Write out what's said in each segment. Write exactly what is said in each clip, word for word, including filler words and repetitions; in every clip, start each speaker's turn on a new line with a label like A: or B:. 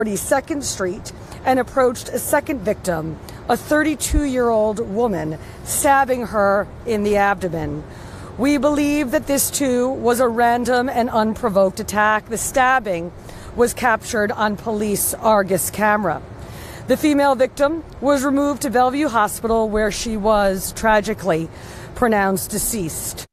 A: forty-second Street and approached a second victim, a thirty-two-year-old woman, stabbing her in the abdomen. We believe that this, too, was a random and unprovoked attack. The stabbing was captured on police Argus camera. The female victim was removed to Bellevue Hospital, where she was tragically pronounced deceased.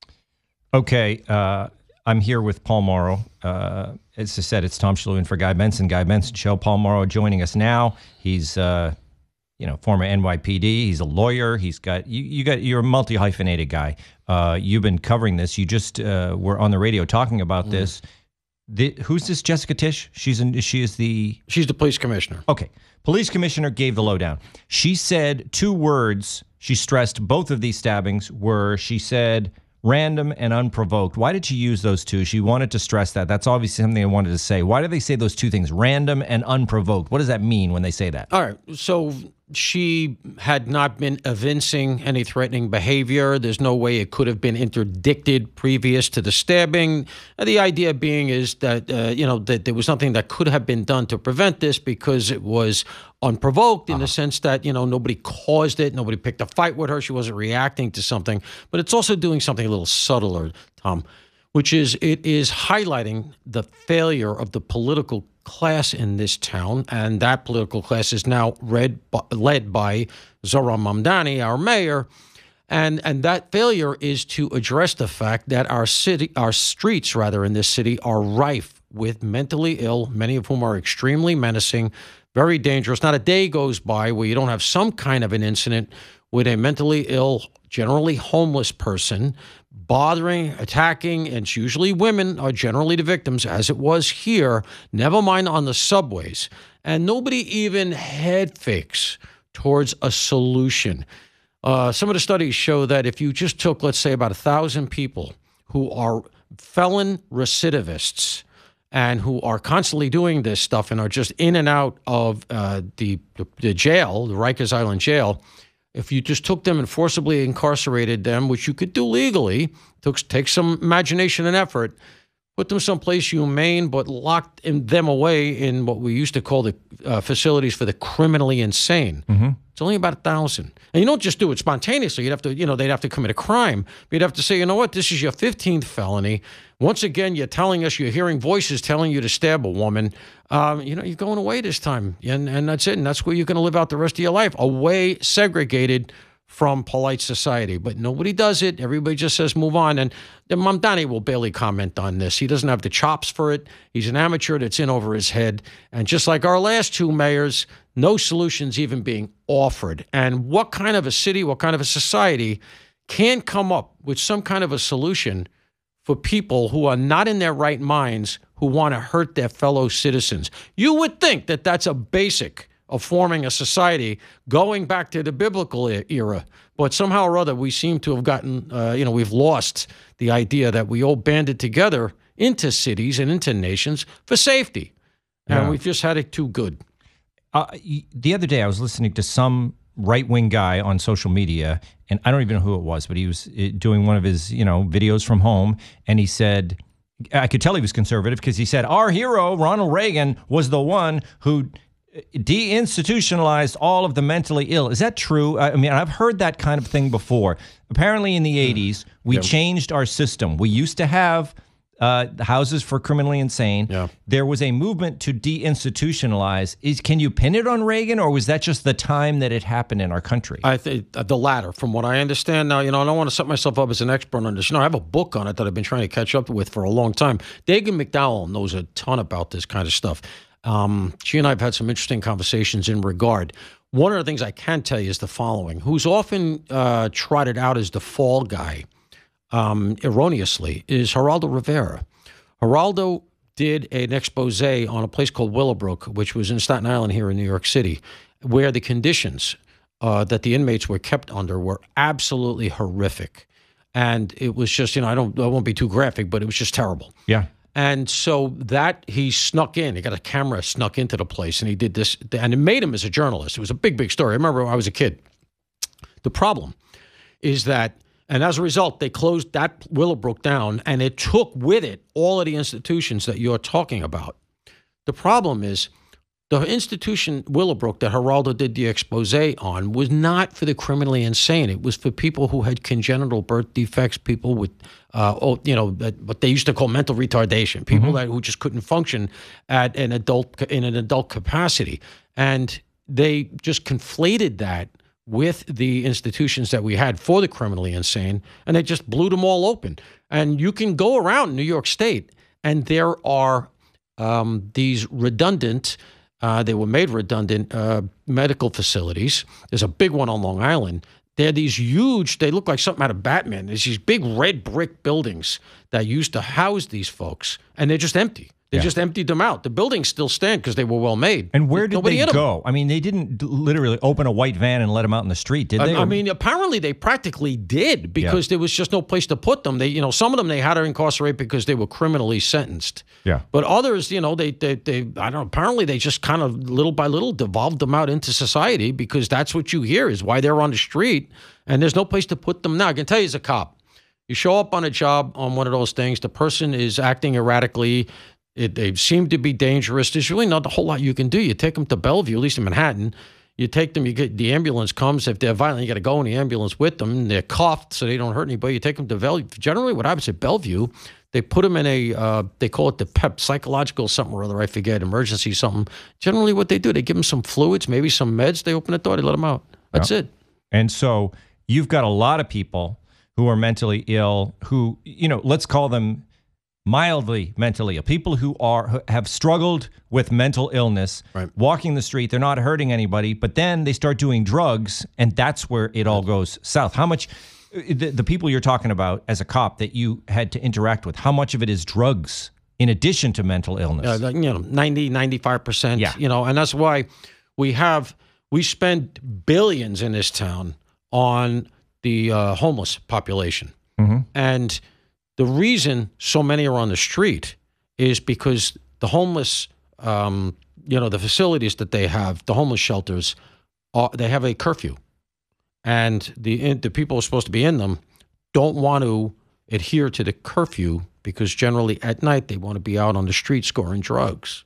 B: Okay, uh, I'm here with Paul Mauro. Uh, as I said, it's Tom Shillue for Guy Benson, Guy Benson Show. Paul Mauro joining us now. He's, uh, you know, former N Y P D. He's a lawyer. He's got you. You got you're a multi-hyphenated guy. Uh, you've been covering this. You just uh, were on the radio talking about mm. this. The, who's this Jessica Tisch? She's in, she is the
C: she's the police commissioner.
B: Okay, police commissioner gave the lowdown. She said two words. She stressed both of these stabbings were. She said random and unprovoked. Why did she use those two? She wanted to stress that. That's obviously something I wanted to say. Why do they say those two things, random and unprovoked? What does that mean when they say that?
C: All right. So she had not been evincing any threatening behavior. There's no way it could have been interdicted previous to the stabbing. The idea being is that, uh, you know, that there was something that could have been done to prevent this because it was unprovoked in uh-huh. the sense that, you know, nobody caused it. Nobody picked a fight with her. She wasn't reacting to something. But it's also doing something a little subtler, Tom, which is it is highlighting the failure of the political class in this town, and that political class is now read, led by Zohran Mamdani, our mayor, and and that failure is to address the fact that our city, our streets rather in this city are rife with mentally ill, many of whom are extremely menacing, very dangerous. Not a day goes by where you don't have some kind of an incident with a mentally ill, generally homeless person bothering, attacking, and it's usually women are generally the victims, as it was here, never mind on the subways. And nobody even head fakes towards a solution. Uh, some of the studies show that if you just took, let's say, about a thousand people who are felon recidivists and who are constantly doing this stuff and are just in and out of uh, the, the jail, the Rikers Island jail, if you just took them and forcibly incarcerated them, which you could do legally, took, take some imagination and effort, put them someplace humane, but locked in them away in what we used to call the uh, facilities for the criminally insane. Mm-hmm. It's only about a thousand. And you don't just do it spontaneously. You'd have to, you know, they'd have to commit a crime. But you'd have to say, you know what, this is your fifteenth felony. Once again, you're telling us, you're hearing voices telling you to stab a woman. Um, you know, you're going away this time. And, and that's it. And that's where you're going to live out the rest of your life, away, segregated from polite society. But nobody does it. Everybody just says move on. And Mamdani will barely comment on this. He doesn't have the chops for it. He's an amateur that's in over his head. And just like our last two mayors, no solutions even being offered. And what kind of a city, what kind of a society can come up with some kind of a solution for people who are not in their right minds, who want to hurt their fellow citizens? You would think that that's a basic of forming a society going back to the biblical era. But somehow or other, we seem to have gotten, uh, you know, we've lost the idea that we all banded together into cities and into nations for safety. And yeah. we've just had it too good.
B: Uh, the other day, I was listening to some right-wing guy on social media, and I don't even know who it was, but he was doing one of his, you know, videos from home, and he said, I could tell he was conservative because he said, our hero, Ronald Reagan, was the one who deinstitutionalized all of the mentally ill. Is that true? I mean, I've heard that kind of thing before. Apparently in the eighties, we yeah. changed our system. We used to have uh, houses for criminally insane. Yeah. There was a movement to deinstitutionalize. Is, can you pin it on Reagan, or was that just the time that it happened in our country?
C: I think the latter, from what I understand. Now, you know, I don't want to set myself up as an expert on this. You know, I have a book on it that I've been trying to catch up with for a long time. Dagan McDowell knows a ton about this kind of stuff. Um, she and I have had some interesting conversations in regard. One of the things I can tell you is the following. Who's often uh, trotted out as the fall guy, um, erroneously, is Geraldo Rivera. Geraldo did an expose on a place called Willowbrook, which was in Staten Island here in New York City, where the conditions uh, that the inmates were kept under were absolutely horrific. And it was just, you know, I don't, I won't be too graphic, but it was just terrible.
B: Yeah.
C: And so that he snuck in. He got a camera, snuck into the place, and he did this. And it made him as a journalist. It was a big, big story. I remember when I was a kid. The problem is that, and as a result, they closed that Willowbrook down, and it took with it all of the institutions that you're talking about. The problem is The institution Willowbrook that Geraldo did the expose on was not for the criminally insane. It was for people who had congenital birth defects, people with, uh, oh, you know, what they used to call mental retardation, people mm-hmm. that who just couldn't function at an adult in an adult capacity, and they just conflated that with the institutions that we had for the criminally insane, and they just blew them all open. And you can go around New York State, and there are um, these redundant. Uh, they were made redundant uh, medical facilities. There's a big one on Long Island. They're these huge, they look like something out of Batman. There's these big red brick buildings that used to house these folks, and they're just empty. They yeah. just emptied them out. The buildings still stand because they were well made.
B: And where did
C: Nobody
B: they go? I mean, they didn't d- literally open a white van and let them out in the street, did they?
C: I, I mean, apparently they practically did because
B: yeah.
C: there was just no place to put them. They, you know, some of them they had to incarcerate because they were criminally sentenced.
B: Yeah.
C: But others, you know, they, they, they I don't know, apparently they just kind of little by little devolved them out into society because that's what you hear is why they're on the street and there's no place to put them now. I can tell you as a cop, you show up on a job on one of those things, the person is acting erratically. It, they seem to be dangerous. There's really not a whole lot you can do. You take them to Bellevue, at least in Manhattan. You take them, you get the ambulance comes. If they're violent, you got to go in the ambulance with them. And they're cuffed so they don't hurt anybody. You take them to Bellevue. Generally, what happens at Bellevue, they put them in a, uh, they call it the PEP, psychological something or other, I forget, emergency something. Generally, what they do, they give them some fluids, maybe some meds. They open the door, they let them out. That's yeah. it.
B: And so you've got a lot of people who are mentally ill, who, you know, let's call them mildly mentally ill, people who are who have struggled with mental illness,
C: right.
B: walking the street, they're not hurting anybody, but then they start doing drugs, and that's where it all goes south. How much, the, the people you're talking about as a cop that you had to interact with, how much of it is drugs in addition to mental illness?
C: Uh, you know, ninety, ninety-five percent,
B: yeah.
C: you know, and that's why we have, we spend billions in this town on the uh, homeless population.
B: Mm-hmm.
C: And the reason so many are on the street is because the homeless, um, you know, the facilities that they have, the homeless shelters, are, they have a curfew. And the the people who are supposed to be in them don't want to adhere to the curfew because generally at night they want to be out on the street scoring drugs.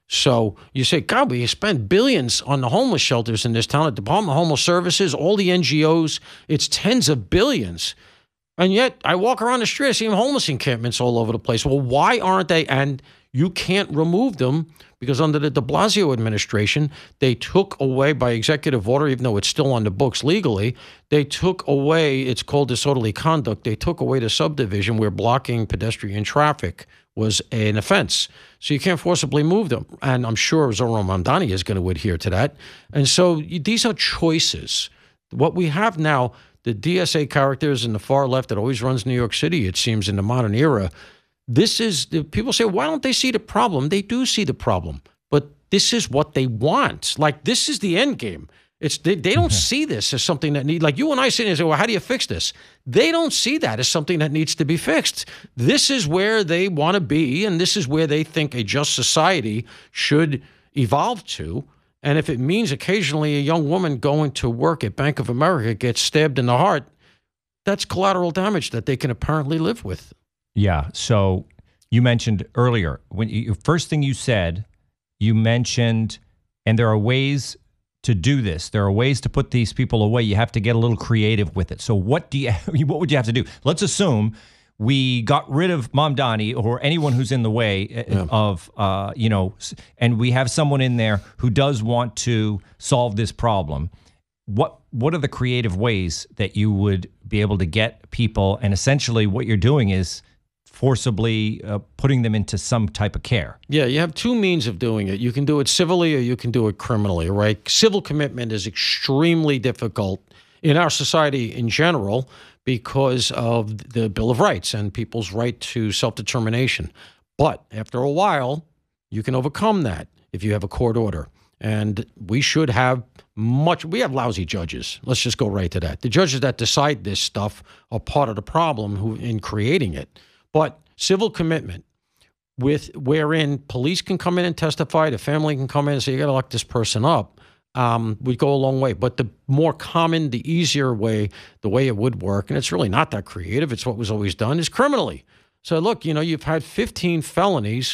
C: So you say, God, we spend billions on the homeless shelters in this town, the Department of Homeless Services, all the N G Os, it's tens of billions. And yet I walk around the street, I see homeless encampments all over the place. Well, why aren't they? And you can't remove them because under the de Blasio administration, they took away by executive order, even though it's still on the books legally, they took away, it's called disorderly conduct, they took away the subdivision where blocking pedestrian traffic was an offense. So you can't forcibly move them. And I'm sure Zohran Mamdani is going to adhere to that. And so these are choices. What we have now, the D S A characters in the far left that always runs New York City, it seems, in the modern era, this is, people say, why don't they see the problem? They do see the problem, but this is what they want. Like, this is the end game. It's They, they don't see this as something that needs, like you and I sit here and say, well, how do you fix this? They don't see that as something that needs to be fixed. This is where they want to be, and this is where they think a just society should evolve to. And if it means occasionally a young woman going to work at Bank of America gets stabbed in the heart, that's collateral damage that they can apparently live with.
B: Yeah. So you mentioned earlier, when you, first thing you said, you mentioned, and there are ways to do this. There are ways to put these people away. You have to get a little creative with it. So what do you, what would you have to do? Let's assume we got rid of Mamdani or anyone who's in the way yeah. of, uh, you know, and we have someone in there who does want to solve this problem. What what are the creative ways that you would be able to get people? And essentially what you're doing is forcibly uh, putting them into some type of care.
C: Yeah, you have two means of doing it. You can do it civilly or you can do it criminally, right? Civil commitment is extremely difficult in our society in general because of the Bill of Rights and people's right to self-determination. But after a while, you can overcome that if you have a court order. And we should have much, we have lousy judges. Let's just go right to that. The judges that decide this stuff are part of the problem who in creating it. But civil commitment, with wherein police can come in and testify, the family can come in and say, you got to lock this person up, um, would go a long way. But the more common, the easier way, the way it would work, and it's really not that creative, it's what was always done, is criminally. So look, you know, you've had fifteen felonies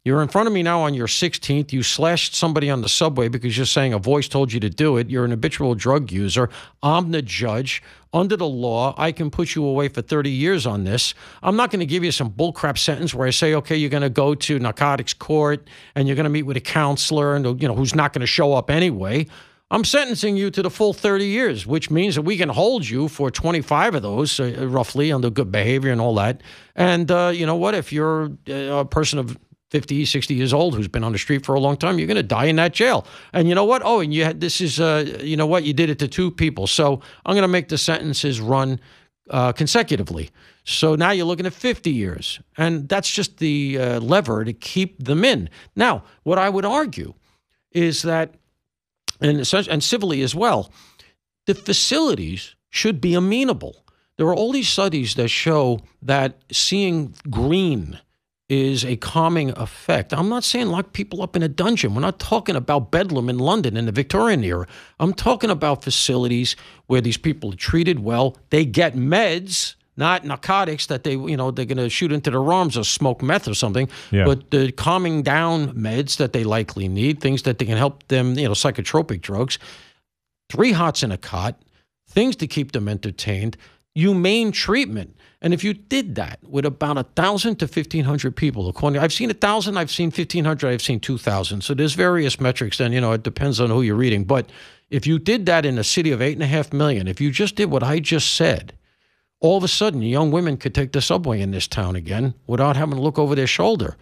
C: You're in front of me now on your sixteenth. You slashed somebody on the subway because you're saying a voice told you to do it. You're an habitual drug user. I'm the judge. Under the law, I can put you away for thirty years on this. I'm not going to give you some bullcrap sentence where I say, okay, you're going to go to narcotics court and you're going to meet with a counselor and, you know, who's not going to show up anyway. I'm sentencing you to the full thirty years, which means that we can hold you for twenty-five of those, uh, roughly, under good behavior and all that. And uh, you know what? If you're a person of fifty, sixty years old who's been on the street for a long time, you're going to die in that jail. And you know what? Oh, and you had, this is, uh, you know what? You did it to two people. So I'm going to make the sentences run uh, consecutively. So now you're looking at fifty years. And that's just the uh, lever to keep them in. Now, what I would argue is that, and, and civilly as well, the facilities should be amenable. There are all these studies that show that seeing green is a calming effect. I'm not saying lock people up in a dungeon. We're not talking about Bedlam in London in the Victorian era. I'm talking about facilities where these people are treated well. They get meds, not narcotics that they, you know, they're going to shoot into their arms or smoke meth or something,
B: yeah.
C: but the calming down meds that they likely need, things that they can help them, you know, psychotropic drugs, three hots in a cot, things to keep them entertained, humane treatment. And if you did that with about one thousand to fifteen hundred people, according, I've seen one thousand, I've seen fifteen hundred, I've seen two thousand. So there's various metrics, and, you know, it depends on who you're reading. But if you did that in a city of eight and a half million, if you just did what I just said, all of a sudden young women could take the subway in this town again without having to look over their shoulder.